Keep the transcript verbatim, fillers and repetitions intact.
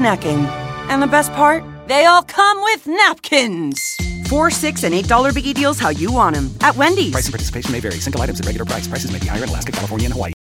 snacking. And the best part? They all come with napkins. Four, six, and eight dollar biggie deals how you want them at Wendy's. Price and participation may vary. Single items at regular price. Prices may be higher in Alaska, California, and Hawaii.